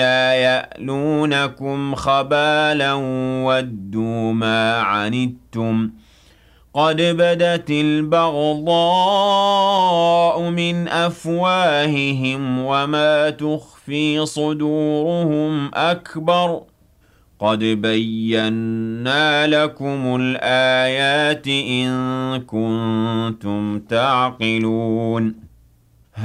لا يألونكم خبالا ودوا ما عنتم قد بدت البغضاء من أفواههم وما تخفي صدورهم أكبر قد بينا لكم الآيات إن كنتم تعقلون